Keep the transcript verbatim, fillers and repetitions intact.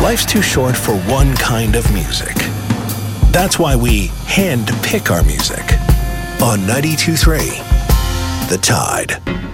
Life's too short for one kind of music. That's why we hand pick our music on ninety-two point three The Tide.